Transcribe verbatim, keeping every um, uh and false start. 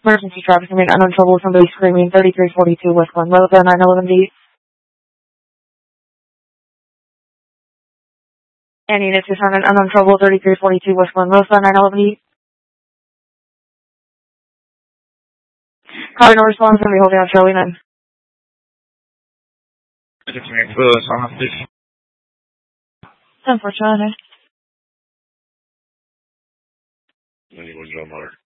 Emergency traffic coming unknown trouble. Somebody screaming. thirty-three forty-two West Glen Rosa, nine eleven D. And units responding unknown trouble. thirty-three forty-two West Glen Rosa, nine eleven D. Calling no response. Somebody holding on Charlie nine. ten four Charlie. Anyone, John Mark.